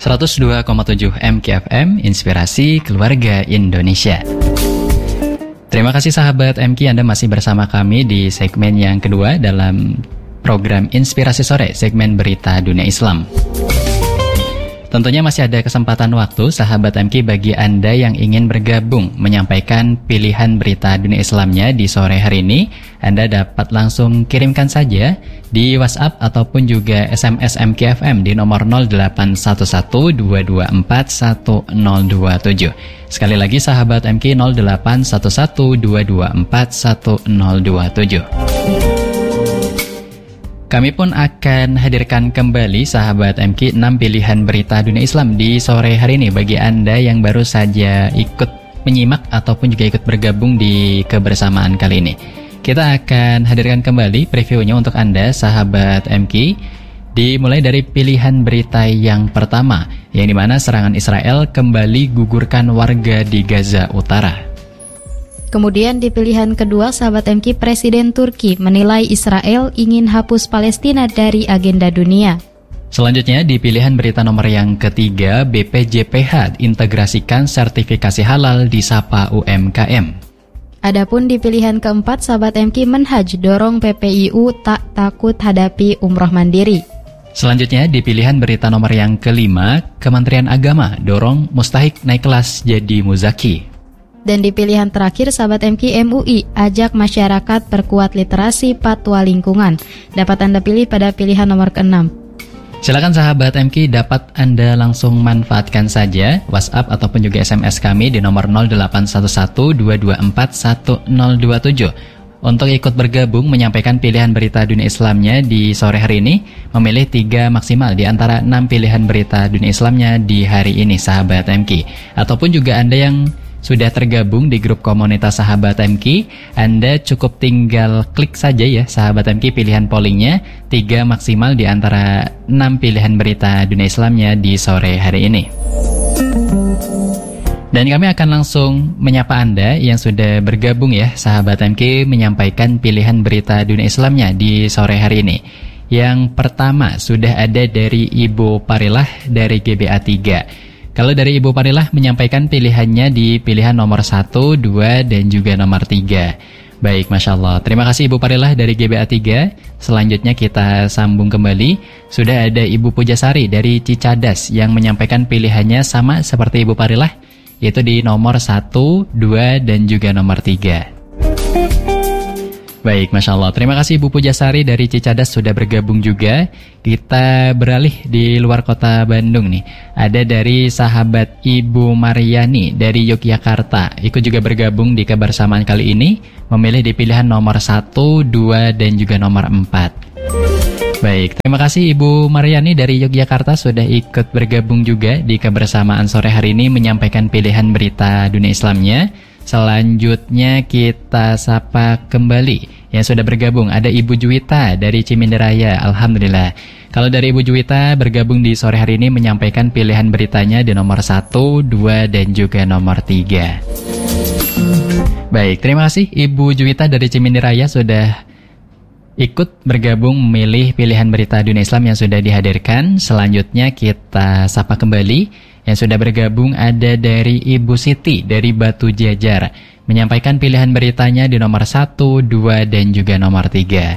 102,7 MKFM, Inspirasi Keluarga Indonesia. Terima kasih sahabat MK, Anda masih bersama kami di segmen yang kedua dalam program Inspirasi Sore, segmen Berita Dunia Islam. Tentunya masih ada kesempatan waktu sahabat MK bagi Anda yang ingin bergabung menyampaikan pilihan berita dunia Islamnya di sore hari ini. Anda dapat langsung kirimkan saja di WhatsApp ataupun juga SMS MKFM di nomor 081122410027. Sekali lagi sahabat MK, 081122410027. Kami pun akan hadirkan kembali sahabat MK 6 pilihan berita dunia Islam di sore hari ini bagi Anda yang baru saja ikut menyimak ataupun juga ikut bergabung di kebersamaan kali ini. Kita akan hadirkan kembali previewnya untuk Anda sahabat MK, dimulai dari pilihan berita yang pertama, yang dimana serangan Israel kembali gugurkan warga di Gaza Utara. Kemudian di pilihan kedua, sahabat MK, Presiden Turki menilai Israel ingin hapus Palestina dari agenda dunia. Selanjutnya di pilihan berita nomor yang ketiga, BPJPH integrasikan sertifikasi halal di Sapa UMKM. Adapun di pilihan keempat, sahabat MK, Menhaj dorong PPIU tak takut hadapi umroh mandiri. Selanjutnya di pilihan berita nomor yang kelima, Kementerian Agama dorong mustahik naik kelas jadi muzaki. Dan di pilihan terakhir, sahabat MK, MUI ajak masyarakat perkuat literasi fatwa lingkungan. Dapat Anda pilih pada pilihan nomor ke-6. Silakan sahabat MK, dapat Anda langsung manfaatkan saja WhatsApp ataupun juga SMS kami di nomor 081122410027 untuk ikut bergabung menyampaikan pilihan berita dunia Islamnya di sore hari ini. Memilih 3 maksimal di antara 6 pilihan berita dunia Islamnya di hari ini sahabat MK. Ataupun juga Anda yang sudah tergabung di grup komunitas sahabat MK, Anda cukup tinggal klik saja ya sahabat MK pilihan pollingnya, 3 maksimal di antara 6 pilihan berita dunia Islamnya di sore hari ini. Dan kami akan langsung menyapa Anda yang sudah bergabung ya sahabat MK menyampaikan pilihan berita dunia Islamnya di sore hari ini. Yang pertama sudah ada dari Ibu Parilah dari GBA 3. Kalau dari Ibu Parilah menyampaikan pilihannya di pilihan nomor 1, 2, dan juga nomor 3. Baik, Masya Allah. Terima kasih Ibu Parilah dari GBA 3. Selanjutnya kita sambung kembali. Sudah ada Ibu Pujasari dari Cicadas yang menyampaikan pilihannya sama seperti Ibu Parilah, yaitu di nomor 1, 2, dan juga nomor 3. Baik, Masya Allah. Terima kasih Ibu Pujasari dari Cicadas sudah bergabung juga. Kita beralih di luar kota Bandung nih. Ada dari sahabat Ibu Mariani dari Yogyakarta. Ikut juga bergabung di kebersamaan kali ini. Memilih di pilihan nomor 1, 2, dan juga nomor 4. Baik, terima kasih Ibu Mariani dari Yogyakarta sudah ikut bergabung juga di kebersamaan sore hari ini menyampaikan pilihan berita dunia Islamnya. Selanjutnya kita sapa kembali yang sudah bergabung. Ada Ibu Juwita dari Ciminderaya. Alhamdulillah. Kalau dari Ibu Juwita bergabung di sore hari ini menyampaikan pilihan beritanya di nomor 1, 2, dan juga nomor 3. Baik, terima kasih Ibu Juwita dari Ciminderaya sudah ikut bergabung memilih pilihan berita dunia Islam yang sudah dihadirkan. Selanjutnya kita sapa kembali. Yang sudah bergabung ada dari Ibu Siti dari Batu Jajar menyampaikan pilihan beritanya di nomor 1, 2, dan juga nomor 3.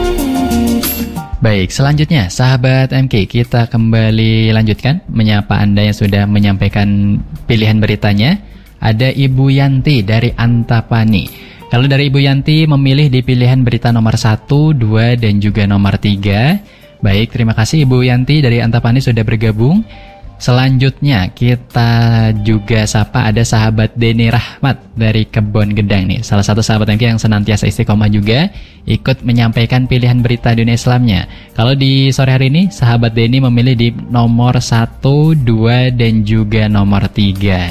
Baik, selanjutnya sahabat MK, kita kembali lanjutkan menyapa Anda yang sudah menyampaikan pilihan beritanya. Ada Ibu Yanti dari Antapani. Kalau dari Ibu Yanti memilih di pilihan berita nomor 1, 2, dan juga nomor 3. Baik, terima kasih Ibu Yanti dari Antapani sudah bergabung. Selanjutnya kita juga sapa ada sahabat Deni Rahmat dari Kebon Gedang nih. Salah satu sahabat MK yang senantiasa istiqomah juga ikut menyampaikan pilihan berita dunia Islamnya. Kalau di sore hari ini sahabat Deni memilih di nomor 1, 2, dan juga nomor 3.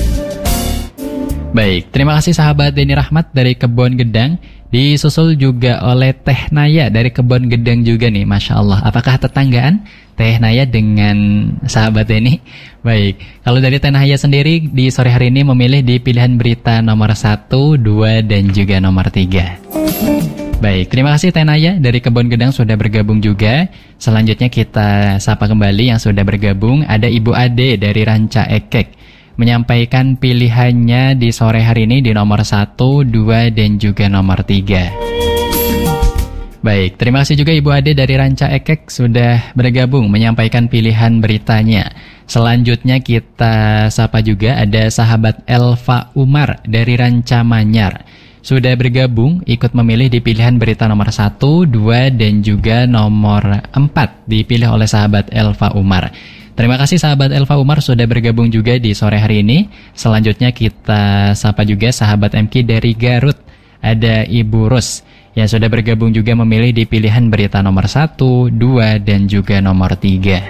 Baik, terima kasih sahabat Deni Rahmat dari Kebon Gedang. Disusul juga oleh Teh Naya dari Kebon Gedang juga nih, Masya Allah. Apakah tetanggaan Teh Naya dengan sahabat ini? Baik, kalau dari Teh Naya sendiri di sore hari ini memilih di pilihan berita nomor 1, 2, dan juga nomor 3. Baik, terima kasih Tenaya dari Kebon Gedang sudah bergabung juga. Selanjutnya kita sapa kembali yang sudah bergabung. Ada Ibu Ade dari Ranca Ekek, menyampaikan pilihannya di sore hari ini di nomor 1, 2, dan juga nomor 3. Baik, terima kasih juga Ibu Ade dari Ranca Ekek sudah bergabung menyampaikan pilihan beritanya. Selanjutnya kita sapa juga ada sahabat Elva Umar dari Ranca Manyar. Sudah bergabung ikut memilih di pilihan berita nomor 1, 2, dan juga nomor 4 dipilih oleh sahabat Elva Umar. Terima kasih sahabat Elva Umar sudah bergabung juga di sore hari ini. Selanjutnya kita sapa juga sahabat MK dari Garut. Ada Ibu Rus yang sudah bergabung juga memilih di pilihan berita nomor 1, 2, dan juga nomor 3.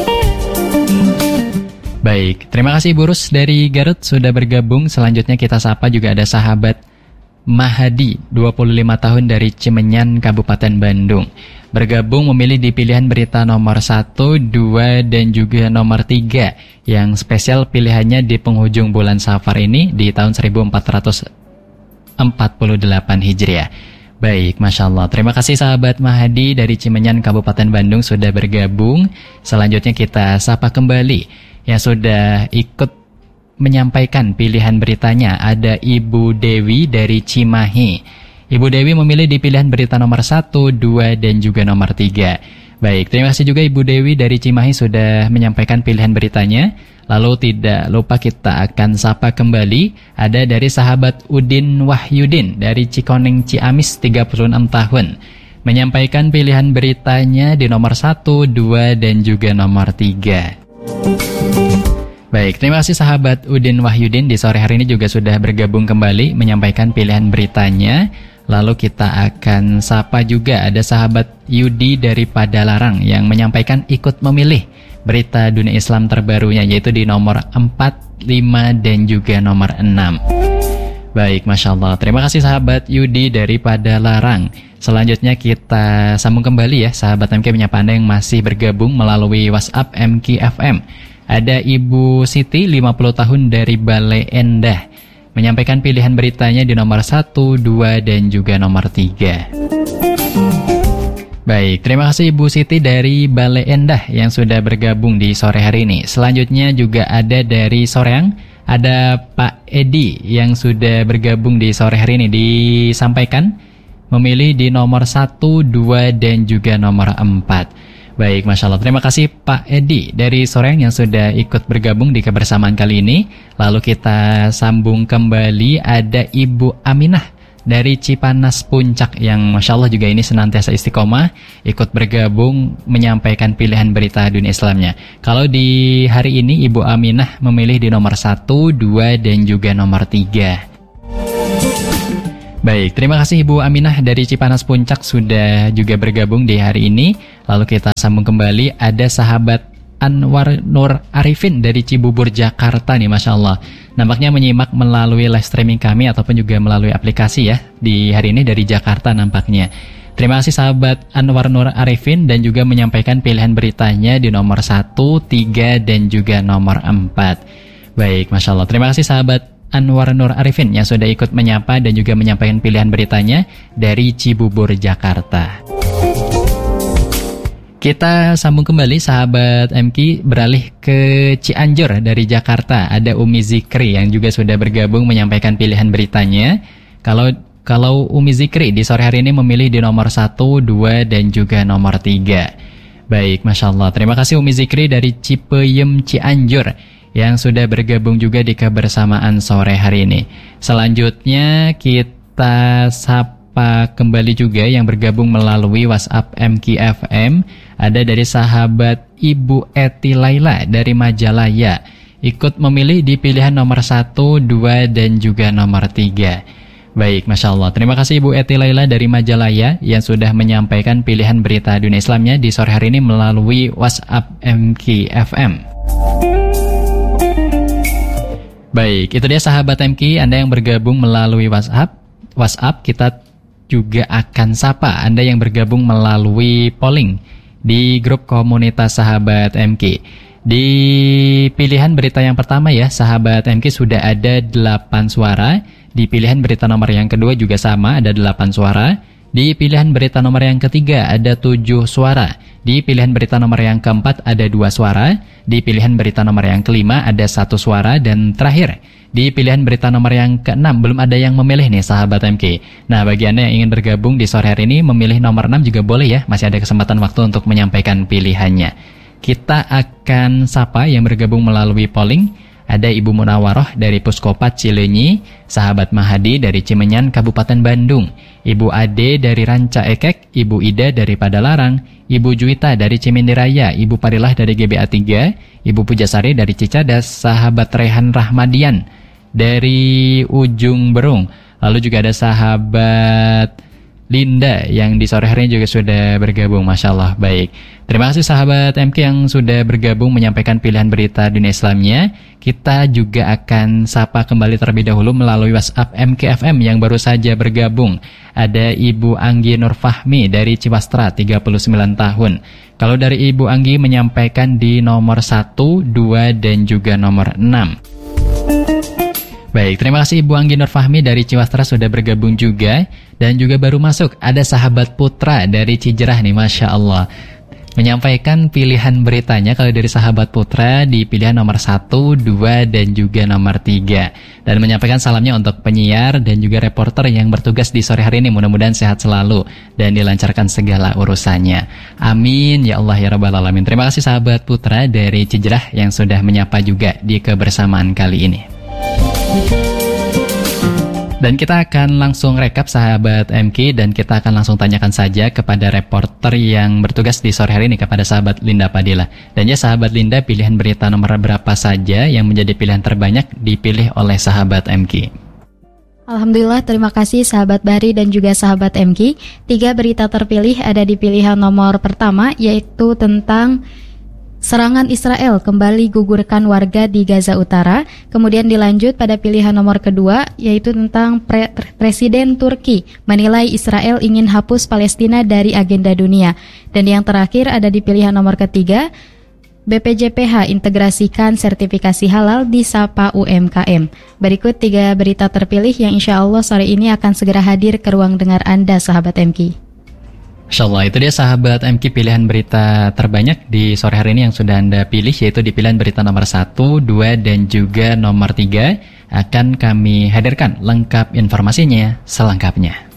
Baik, terima kasih Ibu Rus dari Garut sudah bergabung. Selanjutnya kita sapa juga ada sahabat Mahadi, 25 tahun dari Cimenyan, Kabupaten Bandung. Bergabung memilih di pilihan berita nomor 1, 2, dan juga nomor 3. Yang spesial pilihannya di penghujung bulan Safar ini di tahun 1448 Hijriah. Baik, Masya Allah. Terima kasih sahabat Mahadi dari Cimenyan, Kabupaten Bandung sudah bergabung. Selanjutnya kita sapa kembali yang sudah ikut menyampaikan pilihan beritanya. Ada Ibu Dewi dari Cimahi. Ibu Dewi memilih di pilihan berita nomor 1, 2, dan juga nomor 3. Baik, terima kasih juga Ibu Dewi dari Cimahi sudah menyampaikan pilihan beritanya. Lalu tidak lupa kita akan sapa kembali. Ada dari sahabat Udin Wahyudin dari Cikoneng Ciamis, 36 tahun. Menyampaikan pilihan beritanya di nomor 1, 2, dan juga nomor 3. Baik, terima kasih sahabat Udin Wahyudin di sore hari ini juga sudah bergabung kembali menyampaikan pilihan beritanya. Lalu kita akan sapa juga ada sahabat Yudi dari Padalarang yang menyampaikan ikut memilih berita dunia Islam terbarunya yaitu di nomor 4, 5, dan juga nomor 6. Baik, Masya Allah. Terima kasih sahabat Yudi dari Padalarang. Selanjutnya kita sambung kembali ya sahabat MK menyapa Anda yang masih bergabung melalui WhatsApp MK FM. Ada Ibu Siti, 50 tahun dari Bale Endah, menyampaikan pilihan beritanya di nomor 1, 2, dan juga nomor 3. Baik, terima kasih Ibu Siti dari Bale Endah yang sudah bergabung di sore hari ini. Selanjutnya juga ada dari Soreang, ada Pak Edi yang sudah bergabung di sore hari ini. Disampaikan memilih di nomor 1, 2, dan juga nomor 4. Baik, Masya Allah. Terima kasih Pak Edi dari Soreng yang sudah ikut bergabung di kebersamaan kali ini. Lalu kita sambung kembali. Ada Ibu Aminah dari Cipanas Puncak yang Masya Allah juga ini senantiasa istiqomah ikut bergabung menyampaikan pilihan berita dunia Islamnya. Kalau di hari ini Ibu Aminah memilih di nomor 1, 2, dan juga nomor 3. Baik, terima kasih Ibu Aminah dari Cipanas Puncak sudah juga bergabung di hari ini. Lalu kita sambung kembali, ada sahabat Anwar Nur Arifin dari Cibubur, Jakarta nih, Masya Allah. Nampaknya menyimak melalui live streaming kami ataupun juga melalui aplikasi ya. Di hari ini dari Jakarta nampaknya. Terima kasih sahabat Anwar Nur Arifin dan juga menyampaikan pilihan beritanya di nomor 1, 3, dan juga nomor 4. Baik, Masya Allah. Terima kasih sahabat Anwar Nur Arifin yang sudah ikut menyapa dan juga menyampaikan pilihan beritanya dari Cibubur, Jakarta. Kita sambung kembali sahabat MK beralih ke Cianjur dari Jakarta. Ada Umi Zikri yang juga sudah bergabung menyampaikan pilihan beritanya. Kalau Umi Zikri di sore hari ini memilih di nomor 1, 2, dan juga nomor 3. Baik, Masya Allah. Terima kasih Umi Zikri dari Cipeyem, Cianjur yang sudah bergabung juga di kebersamaan sore hari ini. Selanjutnya kita sapa kembali juga yang bergabung melalui WhatsApp MK FM. Ada dari sahabat Ibu Eti Laila dari Majalaya, ikut memilih di pilihan nomor 1, 2, dan juga nomor 3. Baik, Masya Allah. Terima kasih Ibu Eti Laila dari Majalaya yang sudah menyampaikan pilihan berita dunia Islamnya di sore hari ini melalui WhatsApp MK FM. Baik, itu dia sahabat MK, Anda yang bergabung melalui WhatsApp, kita juga akan sapa Anda yang bergabung melalui polling di grup komunitas sahabat MK. Di pilihan berita yang pertama ya, sahabat MK sudah ada 8 suara. Di pilihan berita nomor yang kedua juga sama, ada 8 suara. Di pilihan berita nomor yang ketiga ada 7 suara. Di pilihan berita nomor yang keempat ada 2 suara. Di pilihan berita nomor yang kelima ada 1 suara. Dan terakhir, di pilihan berita nomor yang keenam belum ada yang memilih nih sahabat MK. Nah, bagi Anda yang ingin bergabung di sore hari ini, memilih nomor 6 juga boleh ya. Masih ada kesempatan waktu untuk menyampaikan pilihannya. Kita akan sapa yang bergabung melalui polling. Ada Ibu Munawaroh dari Puskopat Cileunyi, sahabat Mahadi dari Cimenyan, Kabupaten Bandung, Ibu Ade dari Ranca Ekek, Ibu Ida dari Padalarang, Ibu Juwita dari Cimindiraya, Ibu Parilah dari GBA 3, Ibu Pujasari dari Cicadas, sahabat Rehan Rahmadian dari Ujung Berung, lalu juga ada sahabat Linda yang di sore hari ini juga sudah bergabung. Masya Allah, baik. Terima kasih sahabat MK yang sudah bergabung menyampaikan pilihan berita dunia Islamnya. Kita juga akan sapa kembali terlebih dahulu melalui WhatsApp MKFM yang baru saja bergabung. Ada Ibu Anggi Nurfahmi dari Ciwastra, 39 tahun. Kalau dari Ibu Anggi menyampaikan di nomor 1, 2, dan juga nomor 6. Baik, terima kasih Ibu Anggi Nurfahmi dari Ciwastra sudah bergabung juga. Dan juga baru masuk, ada sahabat Putra dari Cijerah nih, Masya Allah. Menyampaikan pilihan beritanya kalau dari sahabat Putra di pilihan nomor 1, 2, dan juga nomor 3. Dan menyampaikan salamnya untuk penyiar dan juga reporter yang bertugas di sore hari ini. Mudah-mudahan sehat selalu dan dilancarkan segala urusannya. Amin, ya Allah, ya Rabbal Alamin. Terima kasih sahabat Putra dari Cijerah yang sudah menyapa juga di kebersamaan kali ini. Dan kita akan langsung rekap sahabat MK dan kita akan langsung tanyakan saja kepada reporter yang bertugas di sore hari ini, kepada sahabat Linda Padilla. Dan ya sahabat Linda, pilihan berita nomor berapa saja yang menjadi pilihan terbanyak dipilih oleh sahabat MK? Alhamdulillah, terima kasih sahabat Bari dan juga sahabat MK. 3 berita terpilih ada di pilihan nomor pertama, yaitu tentang serangan Israel kembali gugurkan warga di Gaza Utara. Kemudian dilanjut pada pilihan nomor kedua, yaitu tentang Presiden Turki menilai Israel ingin hapus Palestina dari agenda dunia. Dan yang terakhir ada di pilihan nomor ketiga, BPJPH integrasikan sertifikasi halal di Sapa UMKM. Berikut 3 berita terpilih yang insya Allah sore ini akan segera hadir ke ruang dengar Anda sahabat MK. Insyaallah, itu dia sahabat MK pilihan berita terbanyak di sore hari ini yang sudah Anda pilih, yaitu di pilihan berita nomor 1, 2, dan juga nomor 3. Akan kami hadirkan lengkap informasinya selengkapnya.